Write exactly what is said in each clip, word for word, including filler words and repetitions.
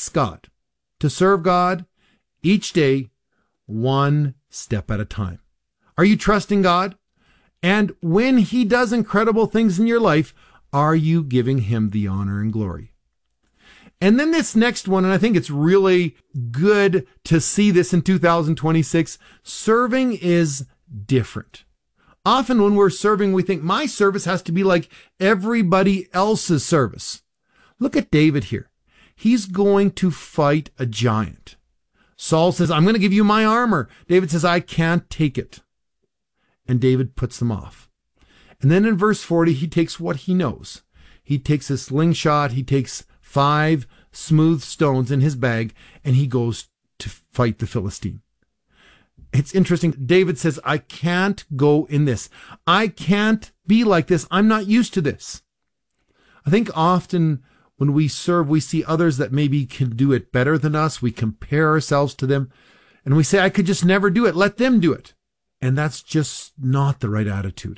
trusts God to serve God each day, one step at a time. Are you trusting God? And when he does incredible things in your life, are you giving him the honor and glory? And then this next one, and I think it's really good to see this in two thousand twenty-six, serving is different. Often when we're serving, we think my service has to be like everybody else's service. Look at David here. He's going to fight a giant. Saul says, I'm going to give you my armor. David says, I can't take it. And David puts them off. And then in verse forty, he takes what he knows. He takes a slingshot. He takes five smooth stones in his bag, and he goes to fight the Philistine. It's interesting. David says, I can't go in this. I can't be like this. I'm not used to this. I think often when we serve, we see others that maybe can do it better than us. We compare ourselves to them, and we say, I could just never do it. Let them do it. And that's just not the right attitude.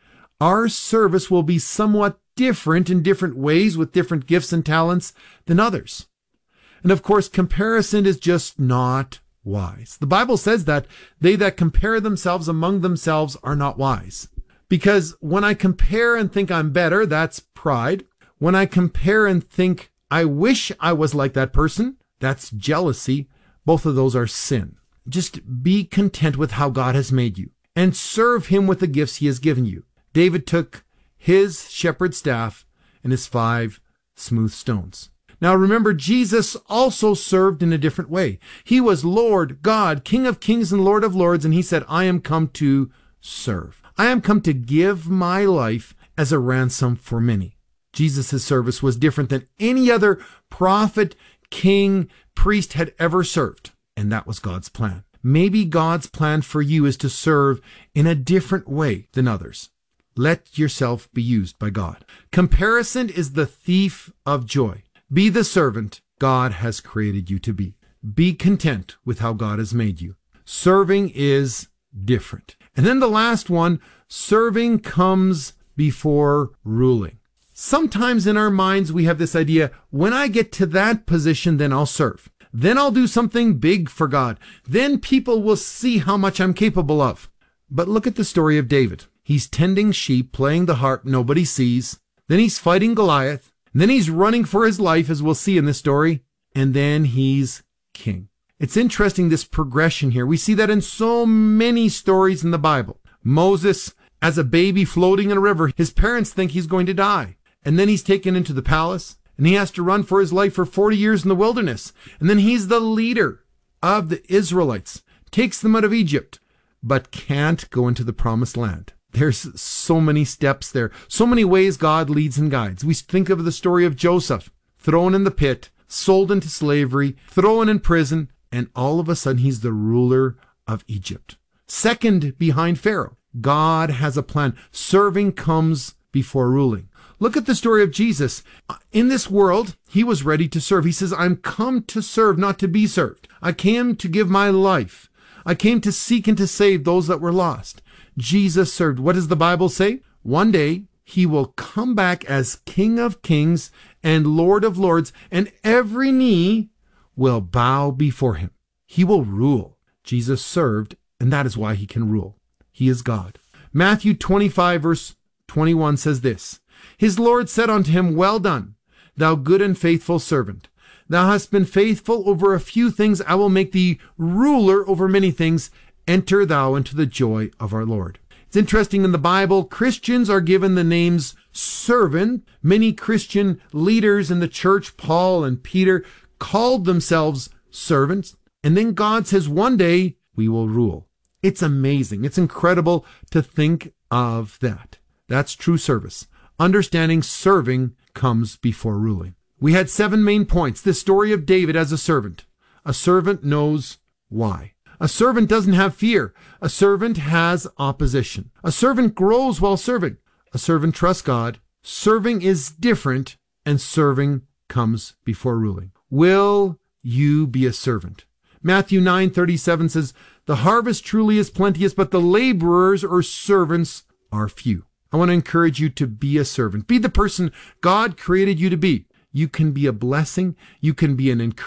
Our service will be somewhat different in different ways with different gifts and talents than others. And of course, comparison is just not wise. The Bible says that they that compare themselves among themselves are not wise. Because when I compare and think I'm better, that's pride. When I compare and think I wish I was like that person, that's jealousy. Both of those are sin. Just be content with how God has made you and serve him with the gifts he has given you. David took his shepherd's staff and his five smooth stones. Now remember, Jesus also served in a different way. He was Lord, God, King of kings and Lord of lords, and he said, I am come to serve. I am come to give my life as a ransom for many. Jesus' service was different than any other prophet, king, priest had ever served. And that was God's plan. Maybe God's plan for you is to serve in a different way than others. Let yourself be used by God. Comparison is the thief of joy. Be the servant God has created you to be. Be content with how God has made you. Serving is different. And then the last one, serving comes before ruling. Sometimes in our minds we have this idea, when I get to that position, then I'll serve. Then I'll do something big for God. Then people will see how much I'm capable of. But look at the story of David. He's tending sheep, playing the harp nobody sees. Then he's fighting Goliath. And then he's running for his life, as we'll see in this story. And then he's king. It's interesting, this progression here. We see that in so many stories in the Bible. Moses, as a baby floating in a river, his parents think he's going to die. And then he's taken into the palace. And he has to run for his life for forty years in the wilderness. And then he's the leader of the Israelites. Takes them out of Egypt, but can't go into the promised land. There's so many steps there, so many ways God leads and guides. We think of the story of Joseph, thrown in the pit, sold into slavery, thrown in prison, and all of a sudden he's the ruler of Egypt. Second behind Pharaoh. God has a plan. Serving comes before ruling. Look at the story of Jesus. In this world, he was ready to serve. He says, I'm come to serve, not to be served. I came to give my life. I came to seek and to save those that were lost. Jesus served. What does the Bible say? One day he will come back as King of kings and Lord of lords, and every knee will bow before him. He will rule. Jesus served, and that is why he can rule. He is God. Matthew twenty-five verse twenty-one says this, His Lord said unto him, Well done, thou good and faithful servant. Thou hast been faithful over a few things. I will make thee ruler over many things. Enter thou into the joy of our Lord. It's interesting, in the Bible, Christians are given the names servant. Many Christian leaders in the church, Paul and Peter, called themselves servants. And then God says, one day we will rule. It's amazing. It's incredible to think of that. That's true service. Understanding serving comes before ruling. We had seven main points. This story of David as a servant. A servant knows why. A servant doesn't have fear. A servant has opposition. A servant grows while serving. A servant trusts God. Serving is different, and serving comes before ruling. Will you be a servant? Matthew nine thirty-seven says, The harvest truly is plenteous, but the laborers or servants are few. I want to encourage you to be a servant. Be the person God created you to be. You can be a blessing. You can be an encouragement.